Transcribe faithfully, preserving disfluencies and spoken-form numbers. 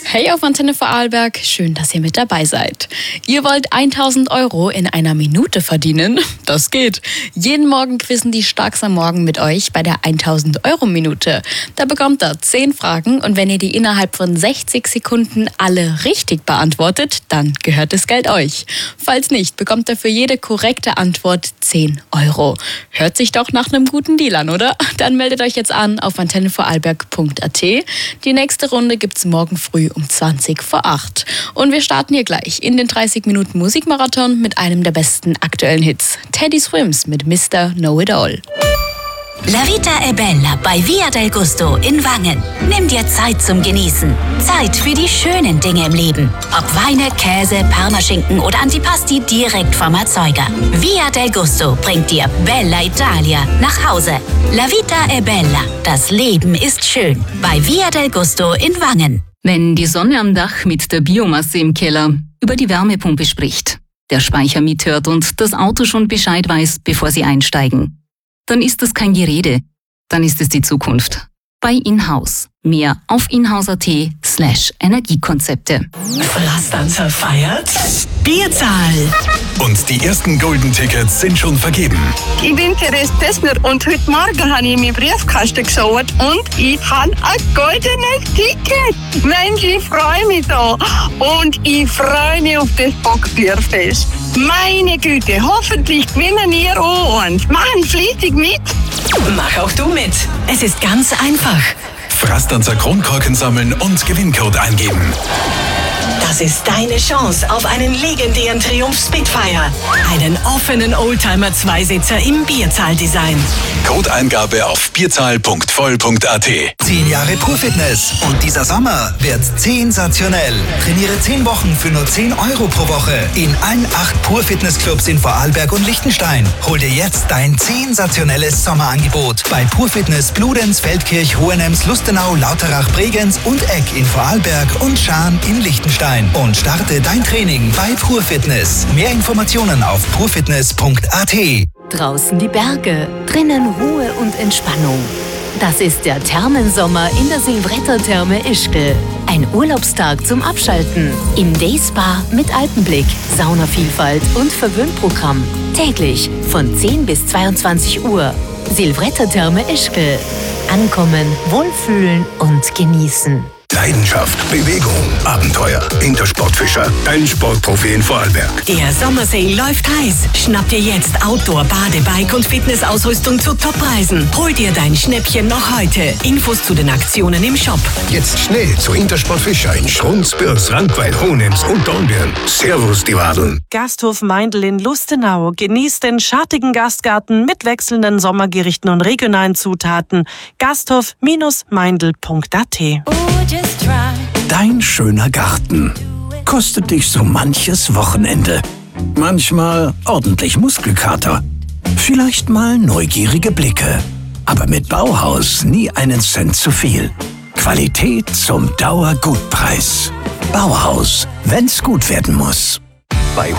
Hey auf Antenne Vorarlberg, schön, dass ihr mit dabei seid. Ihr wollt tausend Euro in einer Minute verdienen? Das geht. Jeden Morgen quizzen die Starks am Morgen mit euch bei der tausend Euro Minute. Da bekommt ihr zehn Fragen und wenn ihr die innerhalb von sechzig Sekunden alle richtig beantwortet, dann gehört das Geld euch. Falls nicht, bekommt ihr für jede korrekte Antwort zehn Euro. Hört sich doch nach einem guten Deal an, oder? Dann meldet euch jetzt an auf antenne vorarlberg punkt a t. Die nächste Runde gibt's morgen früh um zwanzig vor acht. Und wir starten hier gleich in den dreißig Minuten Musikmarathon mit einem der besten aktuellen Hits. Teddy Swims mit Mister Know-It-All. La Vita è bella bei Via del Gusto in Wangen. Nimm dir Zeit zum Genießen. Zeit für die schönen Dinge im Leben. Ob Weine, Käse, Parmaschinken oder Antipasti direkt vom Erzeuger. Via del Gusto bringt dir Bella Italia nach Hause. La Vita è bella. Das Leben ist schön. Bei Via del Gusto in Wangen. Wenn die Sonne am Dach mit der Biomasse im Keller über die Wärmepumpe spricht, der Speicher mithört und das Auto schon Bescheid weiß, bevor Sie einsteigen, dann ist das kein Gerede, dann ist es die Zukunft. Bei Inhouse. Mehr auf inhouse.at slash Energiekonzepte. Frastanzer feiert Bierzahl. Und die ersten Golden Tickets sind schon vergeben. Ich bin Therese Dessner und heute Morgen habe ich in meinen Briefkasten geschaut und ich habe ein goldenes Ticket. Mensch, ich freue mich so. Und ich freue mich auf das Bockbierfest. Meine Güte, hoffentlich gewinnen ihr auch eins. Machen fleißig mit. Mach auch du mit. Es ist ganz einfach. Frastanzer Kronkorken sammeln und Gewinncode eingeben. Das ist deine Chance auf einen legendären Triumph Spitfire. Einen offenen Oldtimer Zweisitzer im Bierzahl-Design. Codeingabe auf bierzahl punkt voll punkt a t. Zehn Jahre Pur-Fitness und dieser Sommer wird's sensationell. Trainiere zehn Wochen für nur zehn Euro pro Woche in allen acht Pur-Fitness-Clubs in Vorarlberg und Liechtenstein. Hol dir jetzt dein sensationelles Sommerangebot bei Pur-Fitness Bludenz, Feldkirch, Hohenems, Lustenau, Lauterach, Bregenz und Egg in Vorarlberg und Schaan in Liechtenstein. Und starte dein Training bei Pur-Fitness. Mehr Informationen auf purfitness punkt a t. Draußen die Berge, drinnen Ruhe und Entspannung. Das ist der Thermensommer in der Silvretta-Therme Ischgl. Ein Urlaubstag zum Abschalten. Im Dayspa mit Alpenblick, Saunavielfalt und Verwöhnprogramm. Täglich von zehn bis zweiundzwanzig Uhr. Silvretta-Therme Ischgl. Ankommen, wohlfühlen und genießen. Leidenschaft, Bewegung, Abenteuer. Intersportfischer, dein Sportprofi in Vorarlberg. Der Sommersale läuft heiß. Schnapp dir jetzt Outdoor, Bade, Bike und Fitnessausrüstung zu Toppreisen. Hol dir dein Schnäppchen noch heute. Infos zu den Aktionen im Shop. Jetzt schnell zu Intersportfischer in Schrunz, Birs, Rankweil, Hohenems und Dornbirn. Servus, die Wadeln. Gasthof Meindl in Lustenau. Genießt den schattigen Gastgarten mit wechselnden Sommergerichten und regionalen Zutaten. gasthof Meindl punkt a t. Dein schöner Garten kostet dich so manches Wochenende. Manchmal ordentlich Muskelkater. Vielleicht mal neugierige Blicke. Aber mit Bauhaus nie einen Cent zu viel. Qualität zum Dauergutpreis. Bauhaus, wenn's gut werden muss.